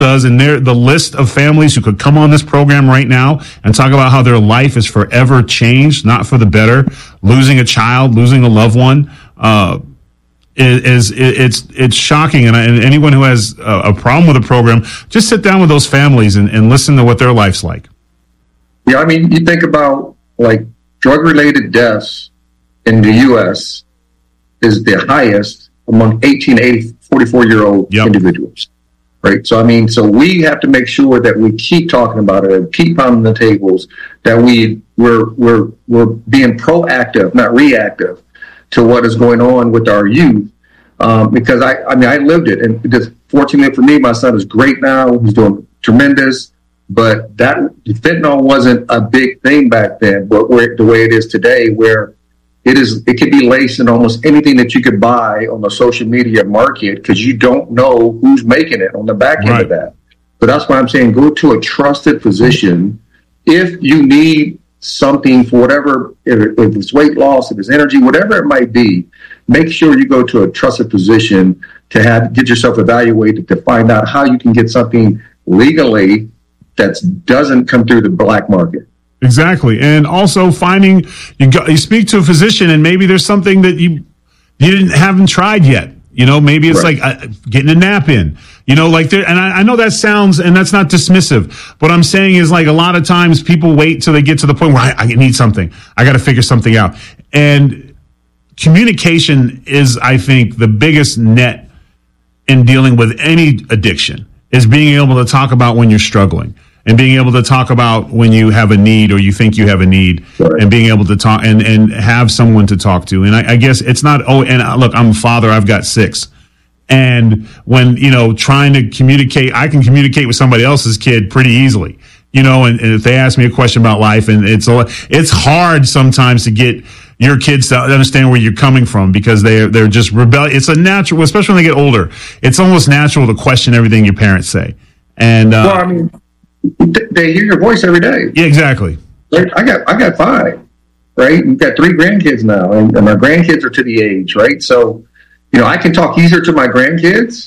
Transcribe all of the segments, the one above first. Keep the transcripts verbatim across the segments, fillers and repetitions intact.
does, and they're the list of families who could come on this program right now and talk about how their life is forever changed, not for the better, losing a child, losing a loved one, uh, is, is it's it's shocking. And, I, and anyone who has a, a problem with the program, just sit down with those families and, and listen to what their life's like. Yeah, I mean, you think about like drug-related deaths in the U S is the highest among eighteen to forty-four-year-old yep. individuals. Right. So, I mean, so we have to make sure that we keep talking about it and keep pounding the tables, that we, we're, we're, we're being proactive, not reactive to what is going on with our youth. Um, because I, I mean, I lived it, and because fortunately for me, my son is great now. He's doing tremendous, but that fentanyl wasn't a big thing back then, but where, the way it is today, where It is. It can be laced in almost anything that you could buy on the social media market, because you don't know who's making it on the back end right. of that. So that's why I'm saying go to a trusted physician. If you need something for whatever, if, if it's weight loss, if it's energy, whatever it might be, make sure you go to a trusted physician to have get yourself evaluated to find out how you can get something legally that doesn't come through the black market. Exactly. And also finding, you go, you speak to a physician and maybe there's something that you, you didn't, haven't tried yet. You know, maybe it's right. like uh, getting a nap in, you know, like there, and I, I know that sounds, and that's not dismissive. What I'm saying is, like, a lot of times people wait till they get to the point where I, I need something. I got to figure something out. And communication is, I think, the biggest net in dealing with any addiction, is being able to talk about when you're struggling. And being able to talk about when you have a need or you think you have a need, right. and being able to talk and, and have someone to talk to. And I, I guess it's not, oh, and look, I'm a father, I've got six. And when, you know, trying to communicate, I can communicate with somebody else's kid pretty easily, you know, and, and if they ask me a question about life, and it's, it's hard sometimes to get your kids to understand where you're coming from, because they're, they're just rebellious. It's a natural, especially when they get older, it's almost natural to question everything your parents say. And, uh, well, I mean, they hear your voice every day. Yeah, exactly. Like, I got, I got five, right? We've got three grandkids now, and, and my grandkids are to the age, right? So, you know, I can talk easier to my grandkids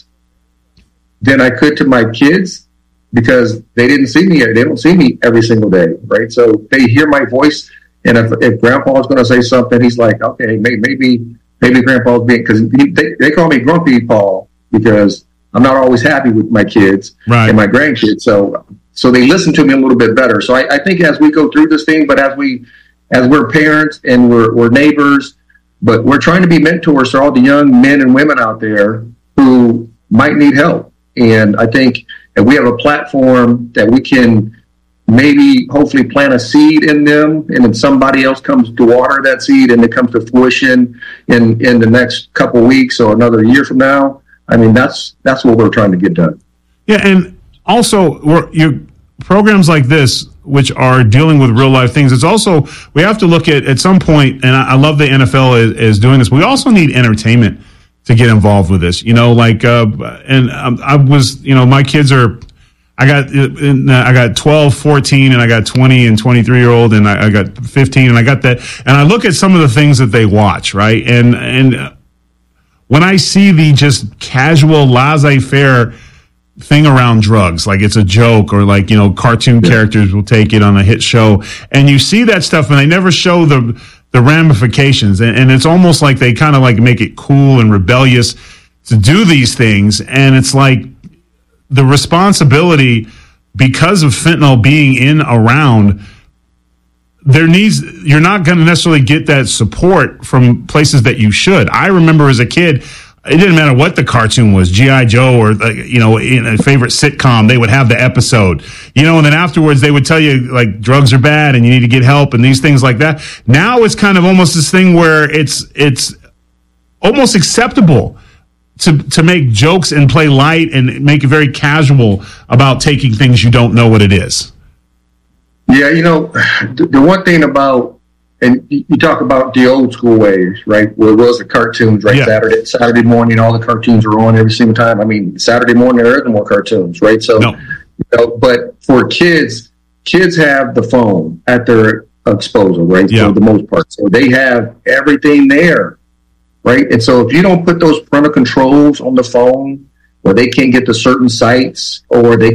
than I could to my kids, because they didn't see me. They don't see me every single day, right? So they hear my voice, and if, if Grandpa's going to say something, he's like, okay, maybe, maybe, maybe Grandpa's being, because they, they call me Grumpy Paul, because I'm not always happy with my kids right. and my grandkids. So. So they listen to me a little bit better. So I, I think as we go through this thing, but as we, as we're parents and we're, we're neighbors, but we're trying to be mentors to all the young men and women out there who might need help. And I think if we have a platform that we can maybe hopefully plant a seed in them, and then somebody else comes to water that seed and it comes to fruition in, in the next couple of weeks or another year from now. I mean, that's, that's what we're trying to get done. Yeah. And, also, we're, your programs like this, which are dealing with real life things, it's also, we have to look at, at some point, and I, I love the N F L is, is doing this, we also need entertainment to get involved with this, you know, like, uh, and um, I was, you know, my kids are, I got, I got twelve, fourteen, and I got twenty and twenty-three year old, and I, I got fifteen, and I got that, and I look at some of the things that they watch, right, and, and when I see the just casual, laissez-faire thing around drugs, like it's a joke, or like, you know, cartoon yeah. characters will take it on a hit show, and you see that stuff and they never show the the ramifications, and, and it's almost like they kind of like make it cool and rebellious to do these things. And it's like the responsibility, because of fentanyl being in around, there needs, you're not going to necessarily get that support from places that you should. I remember as a kid, it didn't matter what the cartoon was, G I. Joe, or, you know, in a favorite sitcom, they would have the episode, you know, and then afterwards they would tell you, like, drugs are bad and you need to get help and these things like that. Now it's kind of almost this thing where it's, it's almost acceptable to, to make jokes and play light and make it very casual about taking things you don't know what it is. Yeah. You know, the, the one thing about, and you talk about the old school ways, right? Where it was the cartoons, right? Yeah. Saturday, Saturday morning, all the cartoons are on every single time. I mean, Saturday morning, there isn't more cartoons, right? So, no. you know, but for kids, kids have the phone at their disposal, right? Yeah. For the most part. So they have everything there, right? And so if you don't put those parental controls on the phone, where they can't get to certain sites or they